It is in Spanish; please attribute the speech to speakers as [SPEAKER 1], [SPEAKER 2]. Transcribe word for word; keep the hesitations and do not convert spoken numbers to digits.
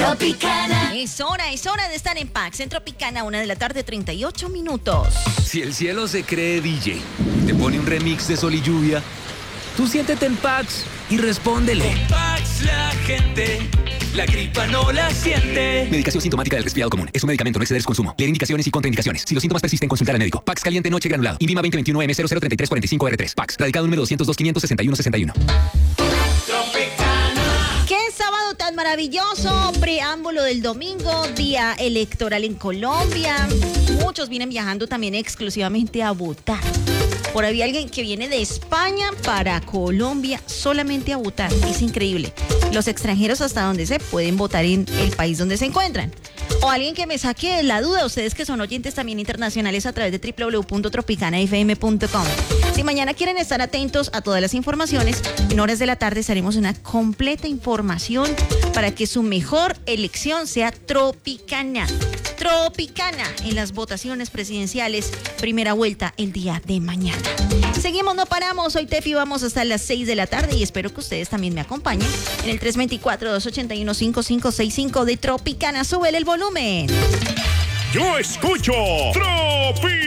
[SPEAKER 1] Tropicana.
[SPEAKER 2] Es hora, es hora de estar en Pax, en Tropicana, una de la tarde, treinta y ocho minutos.
[SPEAKER 3] Si el cielo se cree D J, te pone un remix de Sol y Lluvia, tú siéntete en Pax y respóndele.
[SPEAKER 4] Con Pax la gente, la gripa no la siente.
[SPEAKER 3] Medicación sintomática del resfriado común. Es un medicamento, no exceder su consumo. Leer indicaciones y contraindicaciones. Si los síntomas persisten, consultar al médico. Pax caliente noche granulado. INVIMA veinte veintiuno M cero cero treinta y tres cuarenta y cinco R tres. Pax. Radicado número doscientos dos quinientos sesenta y uno sesenta y uno.
[SPEAKER 2] ¡Qué sábado tan maravilloso! Preámbulo del domingo, día electoral en Colombia. Muchos vienen viajando también exclusivamente a votar. Por ahí alguien que viene de España para Colombia solamente a votar. Es increíble. Los extranjeros hasta donde se pueden votar en el país donde se encuentran. O alguien que me saque la duda, ustedes que son oyentes también internacionales a través de doble u doble u doble u punto tropicana f m punto com. Si mañana quieren estar atentos a todas las informaciones, en horas de la tarde estaremos una completa información para que su mejor elección sea Tropicana. Tropicana en las votaciones presidenciales, primera vuelta el día de mañana. Seguimos, no paramos. Hoy Tefi vamos hasta las seis de la tarde y espero que ustedes también me acompañen en el tres dos cuatro, dos ocho uno, cinco cinco seis cinco de Tropicana. Súbele el volumen.
[SPEAKER 5] Yo escucho Tropi.